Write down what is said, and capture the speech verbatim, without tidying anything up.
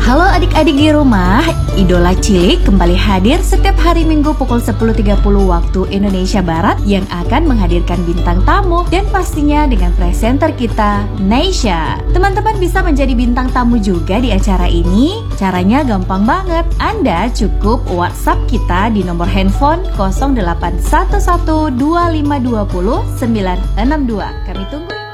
Halo adik-adik di rumah, Idola Cilik kembali hadir setiap hari Minggu pukul sepuluh tiga puluh waktu Indonesia Barat yang akan menghadirkan bintang tamu dan pastinya dengan presenter kita, Neysha. Teman-teman bisa menjadi bintang tamu juga di acara ini. Caranya gampang banget. Anda cukup WhatsApp kita di nomor handphone nol delapan satu satu dua lima dua nol sembilan enam dua. Kami tunggu.